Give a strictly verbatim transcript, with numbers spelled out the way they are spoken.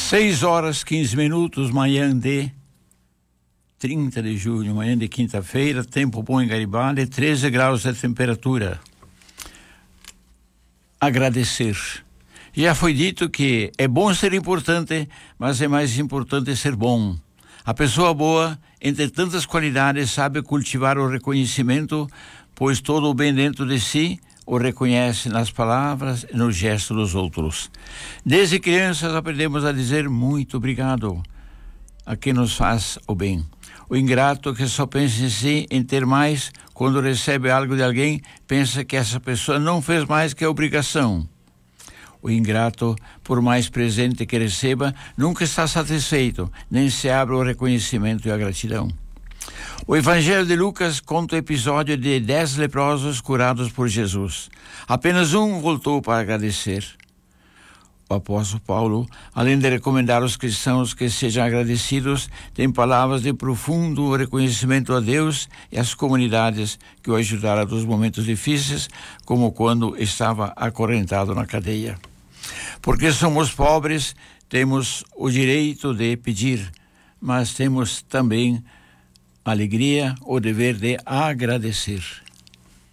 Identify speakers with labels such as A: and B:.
A: Seis horas, quinze minutos, manhã de trinta de julho, manhã de quinta-feira, tempo bom em Garibaldi, treze graus de temperatura. Agradecer. Já foi dito que é bom ser importante, mas é mais importante ser bom. A pessoa boa, entre tantas qualidades, sabe cultivar o reconhecimento, pois todo o bem dentro de si o reconhece nas palavras e no gesto dos outros. Desde crianças aprendemos a dizer muito obrigado a quem nos faz o bem. O ingrato que só pensa em si, em ter mais, quando recebe algo de alguém, pensa que essa pessoa não fez mais que a obrigação. O ingrato, por mais presente que receba, nunca está satisfeito, nem se abre o reconhecimento e a gratidão. O Evangelho de Lucas conta o episódio de dez leprosos curados por Jesus. Apenas um voltou para agradecer. O apóstolo Paulo, além de recomendar aos cristãos que sejam agradecidos, tem palavras de profundo reconhecimento a Deus e às comunidades que o ajudaram nos momentos difíceis, como quando estava acorrentado na cadeia. Porque somos pobres, temos o direito de pedir, mas temos também a alegria, o dever de agradecer.